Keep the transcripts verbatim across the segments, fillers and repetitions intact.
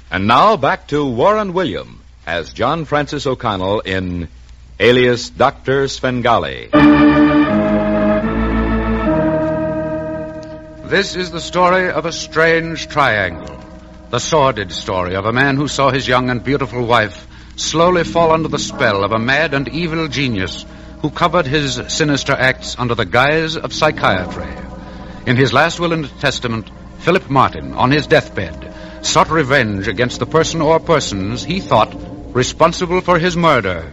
And now back to Warren William as John Francis O'Connell in Alias Doctor Svengali. This is the story of a strange triangle. The sordid story of a man who saw his young and beautiful wife slowly fall under the spell of a mad and evil genius who covered his sinister acts under the guise of psychiatry. In his last will and testament, Philip Martin, on his deathbed, sought revenge against the person or persons he thought responsible for his murder.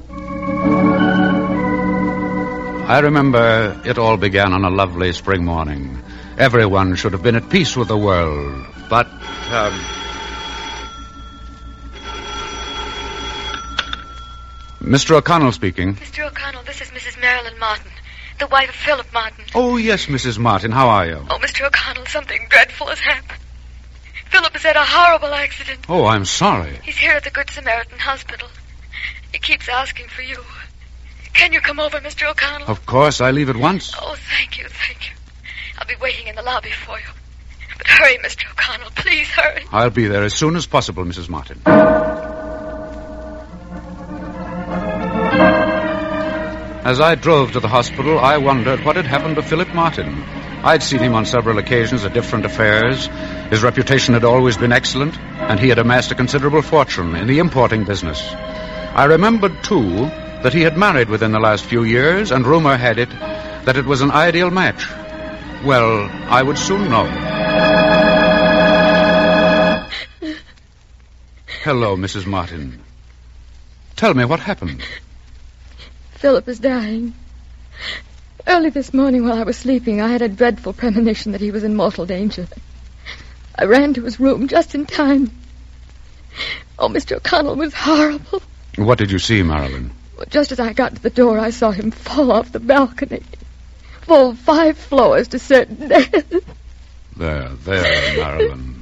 I remember it all began on a lovely spring morning. Everyone should have been at peace with the world, but, um... Mister O'Connell speaking. Mister O'Connell, this is Missus Marilyn Martin, the wife of Philip Martin. Oh, yes, Missus Martin. How are you? Oh, Mister O'Connell, something dreadful has happened. Philip has had a horrible accident. Oh, I'm sorry. He's here at the Good Samaritan Hospital. He keeps asking for you. Can you come over, Mister O'Connell? Of course, I leave at once. Oh, thank you, thank you. I'll be waiting in the lobby for you. But hurry, Mister O'Connell, please hurry. I'll be there as soon as possible, Missus Martin. As I drove to the hospital, I wondered what had happened to Philip Martin. I'd seen him on several occasions at different affairs. His reputation had always been excellent, and he had amassed a considerable fortune in the importing business. I remembered, too, that he had married within the last few years, and rumor had it that it was an ideal match. Well, I would soon know. Hello, Missus Martin. Tell me what happened. Philip is dying. Early this morning while I was sleeping, I had a dreadful premonition that he was in mortal danger. I ran to his room just in time. Oh, Mister O'Connell, was horrible. What did you see, Marilyn? Well, just as I got to the door, I saw him fall off the balcony. Fall five floors to certain death. There, there, Marilyn.